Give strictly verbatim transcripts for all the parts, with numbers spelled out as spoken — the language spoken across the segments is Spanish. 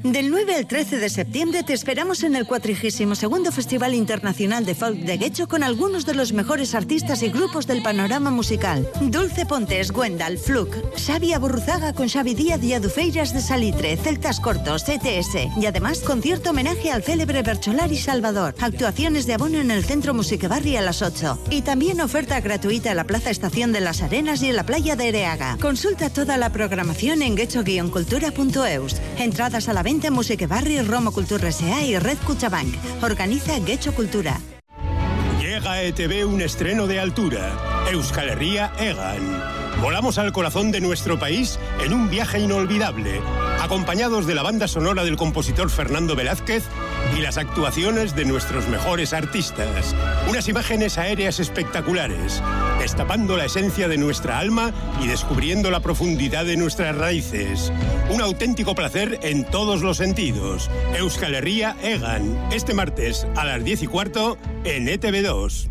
Del nueve al trece de septiembre te esperamos en el cuatrigésimo segundo Festival Internacional de Folk de Guecho con algunos de los mejores artistas y grupos del panorama musical. Dulce Pontes, Gwendal, Fluke, Xavi Aburruzaga con Xavi Díaz y Adufeiras de Salitre, Celtas Cortos, E T S. Y además concierto homenaje al célebre Bercholari Salvador. Actuaciones de abono en el Centro Musiquebarri a las ocho. Y también oferta gratuita en la Plaza Estación de las Arenas y en la playa de Ereaga. Consulta toda la programación en guecho guion cultura punto eus. Entradas a la venta en Musiquebarri, Romo Cultura S A y Red Cuchabank. Organiza Guecho Cultura. Llega a E T V un estreno de altura. Euskal Herria Egan. Volamos al corazón de nuestro país en un viaje inolvidable, acompañados de la banda sonora del compositor Fernando Velázquez y las actuaciones de nuestros mejores artistas. Unas imágenes aéreas espectaculares, destapando la esencia de nuestra alma y descubriendo la profundidad de nuestras raíces. Un auténtico placer en todos los sentidos. Euskal Herria Egan, este martes a las diez y cuarto en E T V dos.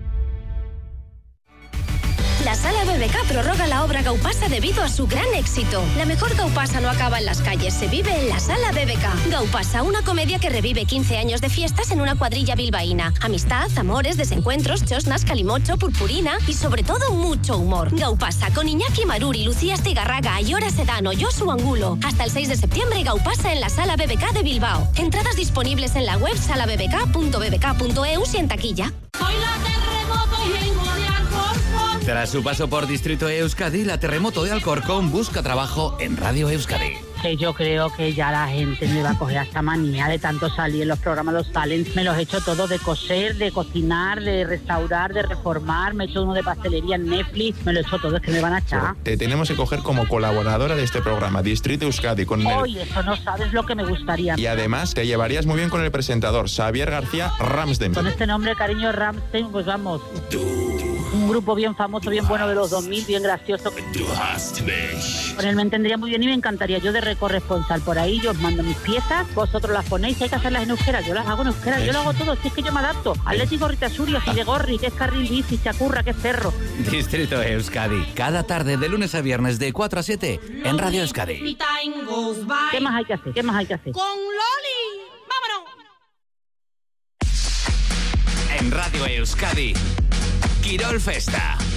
La Sala B B K prorroga la obra Gaupasa debido a su gran éxito. La mejor Gaupasa no acaba en las calles, se vive en la Sala B B K. Gaupasa, una comedia que revive quince años de fiestas en una cuadrilla bilbaína. Amistad, amores, desencuentros, chosnas, calimocho, purpurina y sobre todo mucho humor. Gaupasa, con Iñaki Maruri, Lucía Estigarraga, Ayora Sedano, Josu Angulo. Hasta el seis de septiembre, Gaupasa en la Sala B B K de Bilbao. Entradas disponibles en la web sala b b k punto b b k punto e u y en taquilla. Soy la Terremoto y vengo de Alcorcón. Tras su paso por Distrito Euskadi, la Terremoto de Alcorcón busca trabajo en Radio Euskadi. Que yo creo que ya la gente me va a coger hasta manía de tanto salir en los programas, los talents. Me los he hecho todos de coser, de cocinar, de restaurar, de reformar. Me he hecho uno de pastelería en Netflix. Me lo he hecho todo, es que me van a echar. Te tenemos que coger como colaboradora de este programa, Distrito Euskadi. Con Oye, el... eso no sabes lo que me gustaría. Y además te llevarías muy bien con el presentador, Xavier García Ramsden. Con este nombre, cariño, Ramsden, pues vamos. Un grupo bien famoso, bien bueno de los dos mil, bien gracioso. Con él me entendería muy bien y me encantaría. Yo de corresponsal por ahí, yo os mando mis piezas, vosotros las ponéis, hay que hacerlas en euskera, yo las hago en euskera, yo lo hago todo, si es que yo me adapto. Atlético Ritasuri, Fidegorri, que es carril bici, Chacurra, que es perro. Distrito Euskadi, cada tarde de lunes a viernes de cuatro a siete en Radio Euskadi. ¿Qué más hay que hacer? ¿Qué más hay que hacer? Con Loli, vámonos. En Radio Euskadi, Quirol Festa.